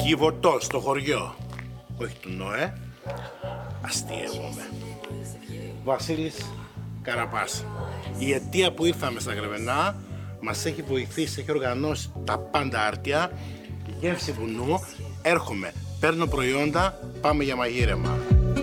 Κιβωτό στο χωριό. Όχι του Νόε. Αστείευομαι. Βασίλης Καραπάς. Η αιτία που ήρθαμε στα Γρεβενά μας έχει βοηθήσει, έχει οργανώσει τα πάντα άρτια. Γεύση βουνού. Έρχομαι, παίρνω προϊόντα, πάμε για μαγείρεμα.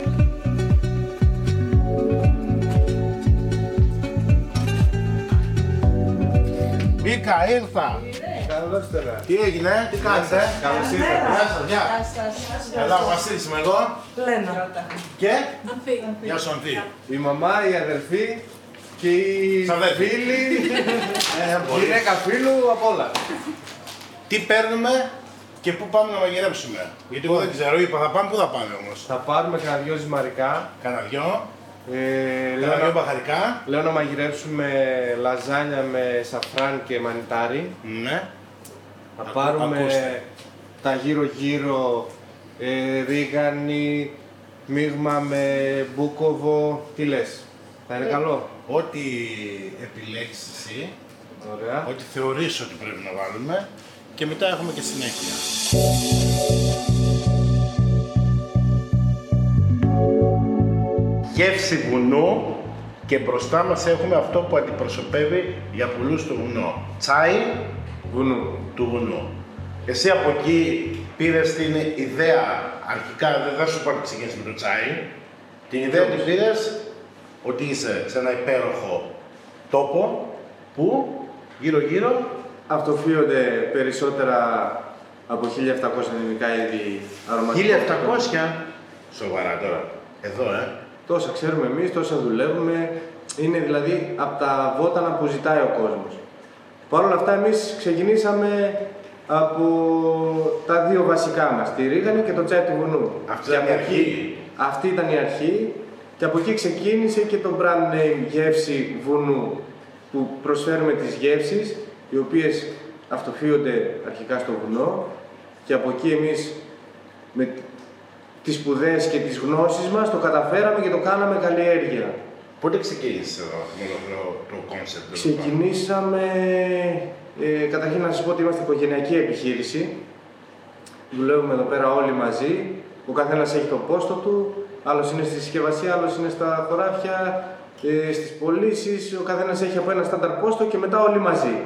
Μπήκα, ήρθα. Καλώς τώρα. Τι έγινε, τι κάνετε? Καλώς ήρθατε. Γεια σας, γεια. Καλά, ο Βασίλης είμαι εγώ. Λένα. Και? Γεια σου Ανθή. Η μαμά, η αδερφή και η Ξαδέρφη. φίλη, Πολύ. γυναίκα φίλου, απ' όλα. Τι παίρνουμε και πού πάμε να μαγειρέψουμε? Γιατί εγώ δεν ξέρω, είπα θα πάμε, πού θα πάμε όμως? Θα πάρουμε κανένα δυο ζυμαρικά. Κάνα δυο, Λέω κάνα δυο να, μπαχαρικά. λέω να μαγειρέψουμε λαζάνια με σαφράν και μανιτάρι. Ναι. Θα πάρουμε ακούστε. τα γύρω-γύρω ρίγανη, μείγμα με μπούκοβο. Τι λες, θα είναι καλό? Ό,τι επιλέξεις εσύ, Ωραία. ό,τι θεωρείς ότι πρέπει να βάλουμε και μετά έχουμε και συνέχεια. Γεύση βουνού και μπροστά μας έχουμε αυτό που αντιπροσωπεύει για πολλούς το βουνό. Τσάι Βουνού. του βουνού. Εσύ από εκεί πήρες την ιδέα, αρχικά δεν θα σου πω ότι ξεκίνησε με το τσάι, την ιδέα την πήρες ότι είσαι σε ένα υπέροχο τόπο που γύρω-γύρω Αυτοφύονται περισσότερα από 1.700 ελληνικά είδη αρωματικών. 1.700. Σοβαρά τώρα. Εδώ, Τόσα ξέρουμε εμείς, τόσα δουλεύουμε. Είναι δηλαδή από τα βότανα που ζητάει ο κόσμος. Παρ' όλα αυτά εμείς ξεκινήσαμε από τα δύο βασικά μας, τη ρίγανη και το τσάι του βουνού. Αυτή Και ήταν η από εκεί- αρχή. Αυτή ήταν η αρχή και από εκεί ξεκίνησε και το brand name γεύση βουνού, που προσφέρουμε τις γεύσεις οι οποίες αυτοφύονται αρχικά στο βουνό και από εκεί εμείς με τις σπουδές και τις γνώσεις μας το καταφέραμε και το κάναμε καλλιέργεια. Πότε ξεκίνησε εδώ το κόνσεπτ? Ξεκινήσαμε, καταρχήν να σας πω ότι είμαστε οικογενειακή επιχείρηση. Δουλεύουμε εδώ πέρα όλοι μαζί. Ο καθένας έχει το πόστο του, άλλος είναι στη συσκευασία, άλλος είναι στα χωράφια, στις πωλήσεις. Ο καθένας έχει από ένα στάνταρ πόστο και μετά όλοι μαζί.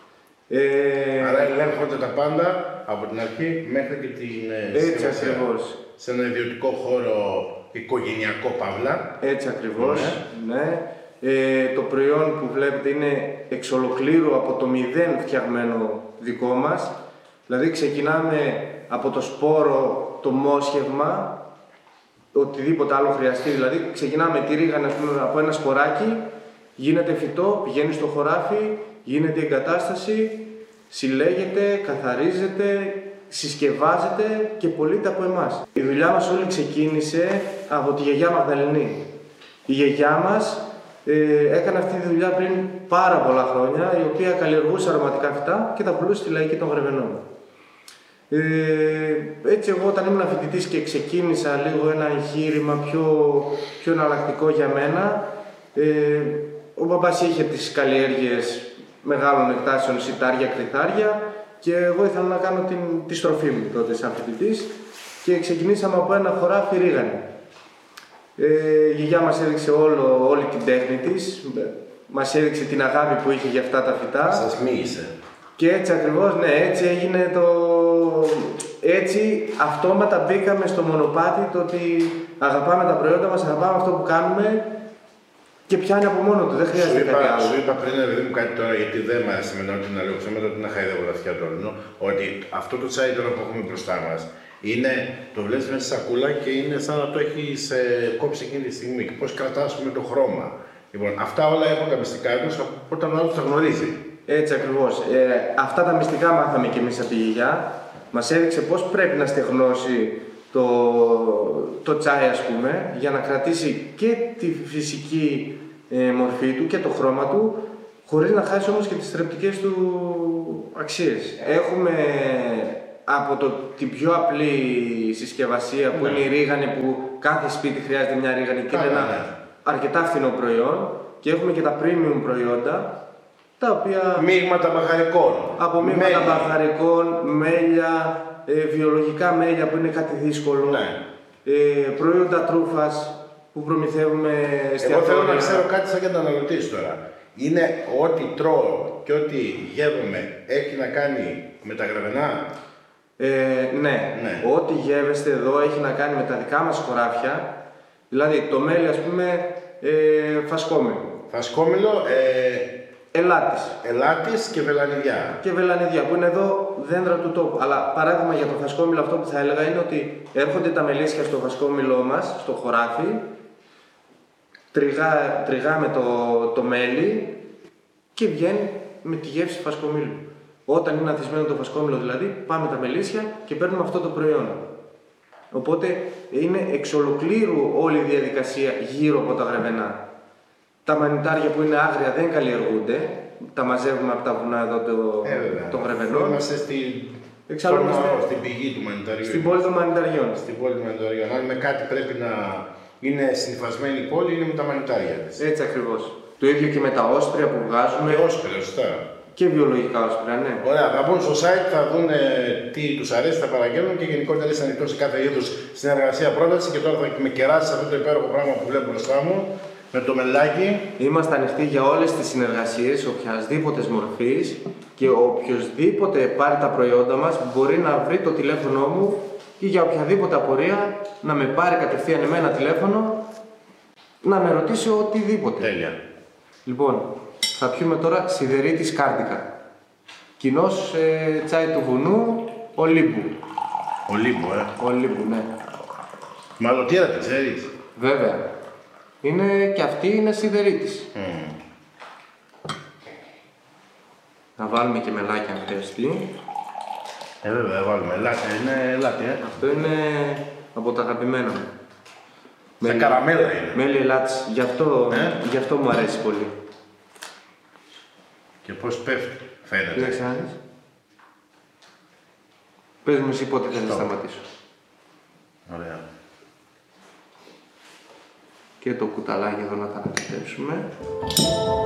Άρα ελέγχονται τα πάντα από την αρχή μέχρι και την Έτσι συσκευασία. ακριβώς. Σε ένα ιδιωτικό χώρο οικογενειακό παύλα. Έτσι ακριβώς, ναι. Το προϊόν που βλέπετε είναι εξ ολοκλήρου από το μηδέν φτιαγμένο δικό μας. Δηλαδή ξεκινάμε από το σπόρο, το μόσχευμα, οτιδήποτε άλλο χρειαστεί. Δηλαδή ξεκινάμε τη ρίγανη από ένα σποράκι, γίνεται φυτό, πηγαίνει στο χωράφι, γίνεται εγκατάσταση, συλλέγεται, καθαρίζεται, συσκευάζεται και πωλείται από εμάς. Η δουλειά μας όλη ξεκίνησε από τη γιαγιά Μαγδαληνή. Η γιαγιά μας έκανε αυτή τη δουλειά πριν πάρα πολλά χρόνια, η οποία καλλιεργούσε αρωματικά φυτά και τα πουλούσε στη λαϊκή των Γρεβενών. Έτσι εγώ όταν ήμουν φοιτητής και ξεκίνησα λίγο ένα εγχείρημα πιο εναλλακτικό για μένα, ο μπαμπάς είχε τις καλλιέργειες μεγάλων εκτάσεων, σιτάρια, κρυθάρια και εγώ ήθελα να κάνω τη στροφή μου τότε σαν φοιτητής και ξεκινήσαμε από ένα χωράφι ρίγανη. Η γιαγιά μας έδειξε όλη την τέχνη της, μας έδειξε την αγάπη που είχε για αυτά τα φυτά. Σας μίλησε. Και έτσι ακριβώς, ναι, έτσι έγινε έτσι αυτόματα μπήκαμε στο μονοπάτι το ότι αγαπάμε τα προϊόντα μας, αγαπάμε αυτό που κάνουμε και πιάνει από μόνο του, δεν χρειάζεται κάτι άλλο. Σου είπα πριν, παιδί μου, κάτι τώρα, γιατί δεν μ' άρεσε εμένα ότι να λέω ψέματα, ότι να χαϊδεύω τα αυτιά του άλλου, ότι αυτό το τσάι τώρα που έχουμε μπροστά μας είναι, το βλέπεις μέσα στη σακούλα και είναι σαν να το έχεις κόψει εκείνη τη στιγμή και πώς κρατάς με το χρώμα. Λοιπόν, αυτά όλα έχουν τα μυστικά τους όταν ο άλλος τα γνωρίζει. Έτσι ακριβώς. Αυτά τα μυστικά μάθαμε κι εμείς από τη γιαγιά. Μας έδειξε πώς πρέπει να στεγνώσει το τσάι, ας πούμε, για να κρατήσει και τη φυσική μορφή του και το χρώμα του, χωρίς να χάσει όμως και τις θρεπτικές του αξίες. Έχουμε από την πιο απλή συσκευασία που είναι η ρίγανη, που κάθε σπίτι χρειάζεται μια ρίγανη και είναι ένα αρκετά φθηνό προϊόν, και έχουμε και τα premium προϊόντα τα οποία Μείγματα μπαχαρικών. από μείγματα μπαχαρικών, μέλια, βιολογικά μέλια που είναι κάτι δύσκολο, Ναι. προϊόντα τρούφας που προμηθεύουμε Εγώ εστιατόρια. θέλω να ξέρω κάτι σαν καταναλωτής τώρα. Είναι ό,τι τρώω και ό,τι γεύομαι έχει να κάνει με τα γραβενά. Ναι. Ναι. Ό,τι γεύεστε εδώ έχει να κάνει με τα δικά μας χωράφια. Δηλαδή το μέλι, ας πούμε, φασκόμηλο, Φασκόμηλο, ελάτης ελάτης και βελανιδιά. και βελανιδιά που είναι εδώ δέντρα του τόπου. Αλλά παράδειγμα για το φασκόμηλο, αυτό που θα έλεγα είναι ότι έρχονται τα μελίσια στο φασκόμηλό μας, στο χωράφι, τριγάμε το μέλι και βγαίνει με τη γεύση φασκομήλου. Όταν είναι ανθισμένο το φασκόμηλο δηλαδή, πάμε τα μελίσια και παίρνουμε αυτό το προϊόν. Οπότε είναι εξ ολοκλήρου όλη η διαδικασία γύρω από τα γραβενά. Τα μανιτάρια που είναι άγρια δεν καλλιεργούνται, τα μαζεύουμε από τα βουνά εδώ των γραβενών. Είμαστε Εξάλλου είμαστε στην πηγή του μανιταριού. στην πόλη των μανιταριών. Στην πόλη του μανιταριού. Αν με κάτι πρέπει να είναι συνυφασμένη η πόλη, είναι με τα μανιτάρια της. Έτσι ακριβώς. Το ίδιο και με τα όσπρια που βγάζουμε. Και όσπρια, σωστά. Και βιολογικά όσπρια, ναι. Ωραία, θα μπουν στο site, θα δουν τι τους αρέσει, θα παραγγέλνουν και γενικότερα είσαι ανοιχτό σε κάθε είδους συνεργασία, πρόταση. Και τώρα θα με κεράσει αυτό το υπέροχο πράγμα που βλέπω μπροστά μου με το μελάκι. Είμαστε ανοιχτοί για όλες τις συνεργασίες, οποιασδήποτε μορφής, και οποιοσδήποτε πάρει τα προϊόντα μας μπορεί να βρει το τηλέφωνό μου ή για οποιαδήποτε απορία να με πάρει κατευθείαν εμένα τηλέφωνο, να με ρωτήσει οτιδήποτε. Τέλεια. Λοιπόν, θα πιούμε τώρα σιδερίτης κάρδικα. Κοινός τσάι του βουνού, Ολύμπου. Ολύμπου, Ολύμπου, ναι. Μαλωτήρα την ξέρεις. Βέβαια. Είναι και αυτή είναι σιδερίτης. Να βάλουμε και μελάκι αν χρειαστεί. Βέβαια, βάλουμε. Είναι ελάτι, Αυτό είναι από τα αγαπημένα μου. Τα καραμέλα είναι. Μέλι ελάτης. Γι' αυτό μου αρέσει πολύ. Και πώς πέφτει, φαίνεται. Κοίταξε να δεις. Πες μου εσύ πότε θες να σταματήσω. Ωραία. Και το κουταλάκι εδώ να τα ανακατέψουμε.